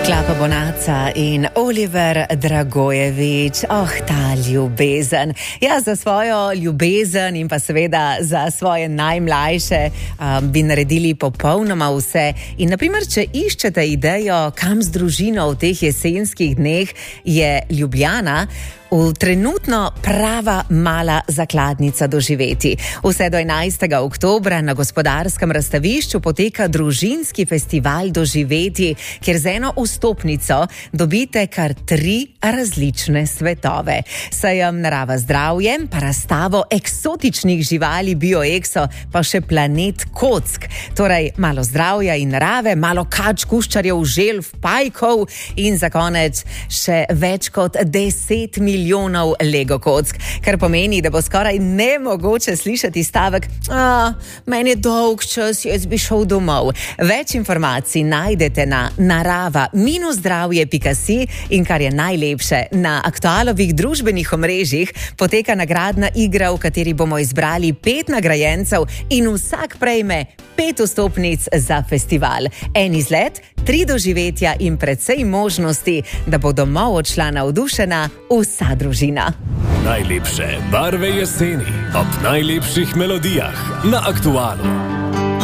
Klapa Bonaca in Oliver Dragojevič. Ta ljubezen. Ja, za svojo ljubezen in pa seveda za svoje najmlajše bi naredili popolnoma vse. In naprimer, če iščete idejo, kam z družino v teh jesenskih dneh, je Ljubljana trenutno prava mala zakladnica doživeti. Vse do 11. oktobra na Gospodarskem razstavišču poteka družinski festival doživeti, kjer z eno vstopnico dobite kar 3 različne svetove. Sejem Narava zdravje, pa razstavo eksotičnih živali BioExo, pa še planet kock. Torej, malo zdravja in narave, malo kač, kuščarjev, želv, pajkov in za konec še več kot 10 milijonov Lego kock, kar pomeni, da bo skoraj nemogoče slišati stavek: meni je dolg čas, jaz bi šel domov. Več informacij najdete na narava-zdravje.si in kar je najlepše, na aktualovih družbenih omrežjih poteka nagradna igra, v kateri bomo izbrali 5 nagrajencev in vsak prejme 5 vstopnic za festival. En izlet, 3 doživetja in precej možnosti, da bo domov odšla navdušena vsa družina. Najlepše barve jeseni ob najlepših melodijah na Aktualu.